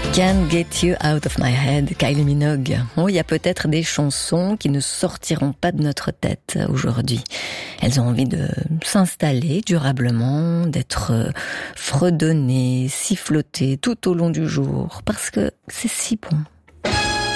Can't Get You Out of My Head, Kylie Minogue. Oh, il y a peut-être des chansons qui ne sortiront pas de notre tête aujourd'hui. Elles ont envie de s'installer durablement, d'être fredonnées, sifflotées tout au long du jour, parce que c'est si bon.